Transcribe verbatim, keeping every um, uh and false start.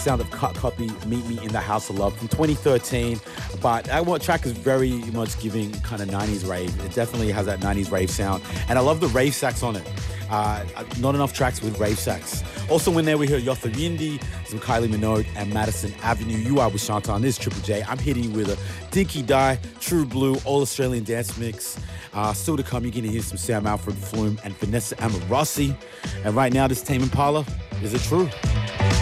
Sound of Cut Copy, Meet Me in the House of Love from twenty thirteen. But that one track is very much giving kind of nineties rave. It definitely has that nineties rave sound. And I love the rave sax on it. Uh, not enough tracks with rave sax. Also in there we hear Yotha Yindi, some Kylie Minogue, and Madison Avenue. You are with Shantan. This is Triple J. I'm hitting you with a Dinky Die, True Blue, All Australian Dance Mix. Uh, still to come, you're going to hear some Sam Alfred Flume and Vanessa Amorossi. And right now, this Tame Impala. Is it true?